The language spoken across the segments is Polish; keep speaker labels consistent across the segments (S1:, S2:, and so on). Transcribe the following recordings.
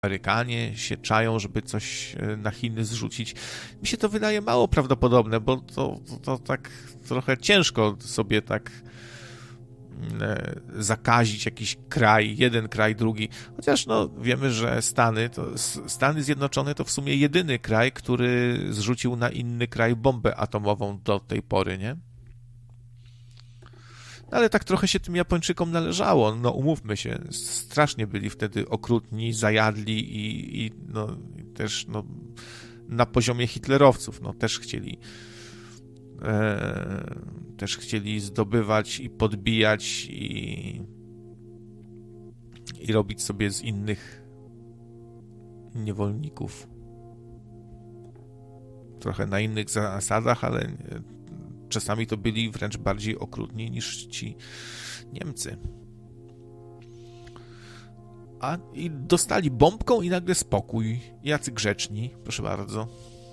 S1: Amerykanie się czają, żeby coś na Chiny zrzucić. Mi się to wydaje mało prawdopodobne, bo to tak trochę ciężko sobie tak zakazić jakiś kraj, jeden kraj, drugi. Chociaż no, wiemy, że Stany Zjednoczone to w sumie jedyny kraj, który zrzucił na inny kraj bombę atomową do tej pory, nie? Ale tak trochę się tym Japończykom należało, no umówmy się, strasznie byli wtedy okrutni, zajadli i no też no, na poziomie hitlerowców, no też chcieli zdobywać i podbijać i robić sobie z innych niewolników. Trochę na innych zasadach, ale czasami to byli wręcz bardziej okrutni niż ci Niemcy. I dostali bombką i nagle spokój. Jacy grzeczni, proszę bardzo.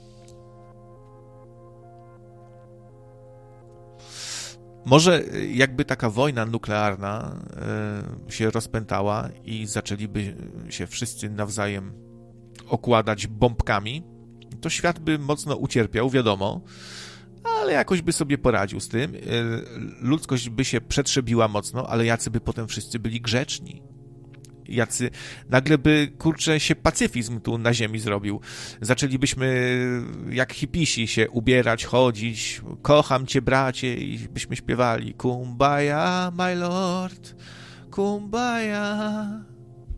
S1: Może jakby taka wojna nuklearna się rozpętała i zaczęliby się wszyscy nawzajem okładać bombkami, to świat by mocno ucierpiał, wiadomo, ale jakoś by sobie poradził z tym. Ludzkość by się przetrzebiła mocno, ale jacy by potem wszyscy byli grzeczni. Nagle by, kurczę, się pacyfizm tu na ziemi zrobił. Zaczęlibyśmy jak hipisi się ubierać, chodzić, kocham cię bracie i byśmy śpiewali Kumbaya, my lord, Kumbaya.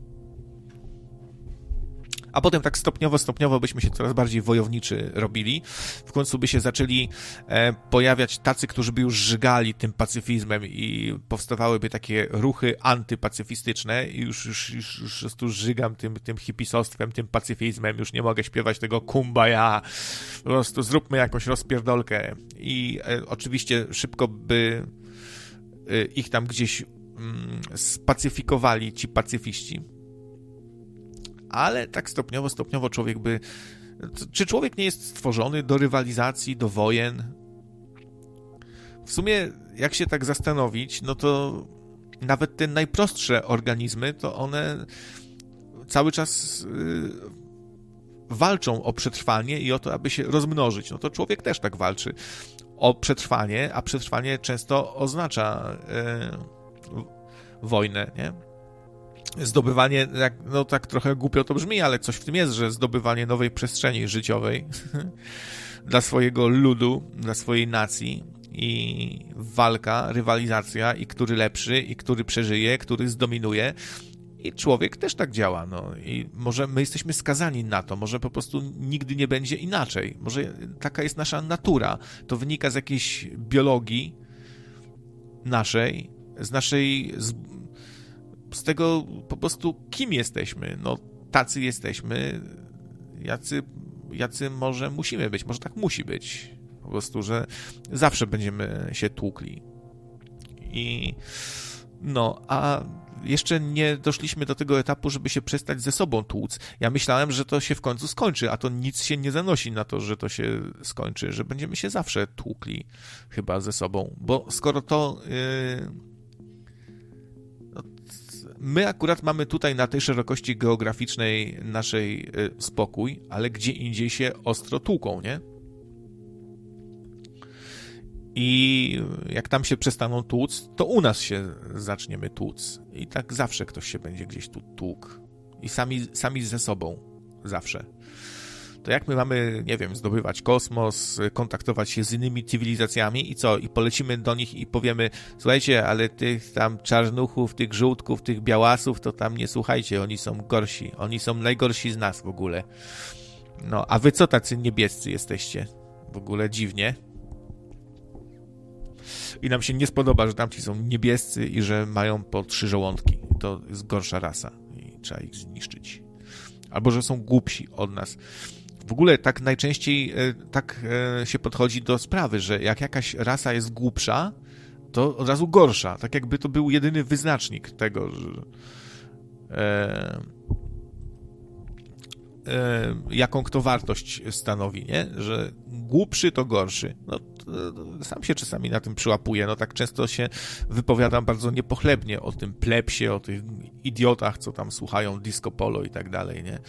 S1: A potem tak stopniowo byśmy się coraz bardziej wojowniczy robili. W końcu by się zaczęli pojawiać tacy, którzy by już żygali tym pacyfizmem i powstawałyby takie ruchy antypacyfistyczne i już po prostu żygam tym hipisostwem, tym pacyfizmem, już nie mogę śpiewać tego kumbaya. Po prostu zróbmy jakąś rozpierdolkę. I oczywiście szybko by ich tam gdzieś spacyfikowali ci pacyfiści. Ale tak stopniowo człowiek by... Czy człowiek nie jest stworzony do rywalizacji, do wojen? W sumie, jak się tak zastanowić, no to nawet te najprostsze organizmy, to one cały czas walczą o przetrwanie i o to, aby się rozmnożyć. No to człowiek też tak walczy o przetrwanie, a przetrwanie często oznacza wojnę, nie? Zdobywanie, no tak trochę głupio to brzmi, ale coś w tym jest, że zdobywanie nowej przestrzeni życiowej dla swojego ludu, dla swojej nacji i walka, rywalizacja i który lepszy, i który przeżyje, który zdominuje i człowiek też tak działa, no i może my jesteśmy skazani na to, może po prostu nigdy nie będzie inaczej, może taka jest nasza natura, to wynika z jakiejś biologii naszej, z tego po prostu kim jesteśmy, no tacy jesteśmy, jacy może musimy być, może tak musi być, po prostu, że zawsze będziemy się tłukli. I no, a jeszcze nie doszliśmy do tego etapu, żeby się przestać ze sobą tłuc. Ja myślałem, że to się w końcu skończy, a to nic się nie zanosi na to, że to się skończy, że będziemy się zawsze tłukli chyba ze sobą, bo skoro to... My akurat mamy tutaj na tej szerokości geograficznej naszej spokój, ale gdzie indziej się ostro tłuką, nie? I jak tam się przestaną tłuc, to u nas się zaczniemy tłuc. I tak zawsze ktoś się będzie gdzieś tu tłukł. I sami ze sobą. Zawsze. To jak my mamy, nie wiem, zdobywać kosmos, kontaktować się z innymi cywilizacjami i co? I polecimy do nich i powiemy, słuchajcie, ale tych tam czarnuchów, tych żółtków, tych białasów, to tam nie słuchajcie, oni są gorsi. Oni są najgorsi z nas w ogóle. No, a wy co tacy niebiescy jesteście? W ogóle dziwnie. I nam się nie spodoba, że tamci są niebiescy i że mają po 3 żołądki. To jest gorsza rasa i trzeba ich zniszczyć. Albo że są głupsi od nas. W ogóle tak najczęściej tak się podchodzi do sprawy, że jak jakaś rasa jest głupsza, to od razu gorsza. Tak jakby to był jedyny wyznacznik tego, że jaką kto wartość stanowi, nie? Że głupszy to gorszy. No sam się czasami na tym przyłapuję, no tak często się wypowiadam bardzo niepochlebnie o tym plebsie, o tych idiotach, co tam słuchają disco polo i tak dalej, nie?